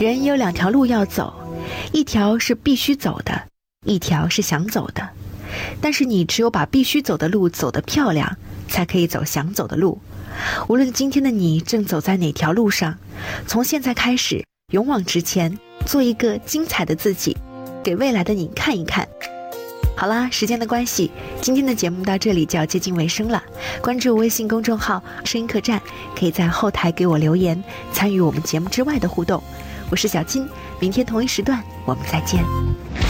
人有2条路要走，一条是必须走的，一条是想走的。但是你只有把必须走的路走得漂亮，才可以走想走的路。无论今天的你正走在哪条路上，从现在开始，勇往直前，做一个精彩的自己，给未来的你看一看。好啦，时间的关系，今天的节目到这里就要接近尾声了。关注微信公众号声音客栈，可以在后台给我留言，参与我们节目之外的互动。我是小金，明天同一时段我们再见。